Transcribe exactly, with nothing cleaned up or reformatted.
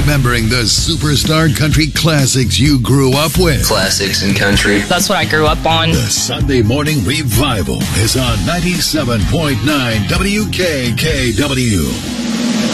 remembering the superstar country classics you grew up with. Classics in country. That's what I grew up on. The Sunday Morning Revival is on ninety-seven point nine W K K W.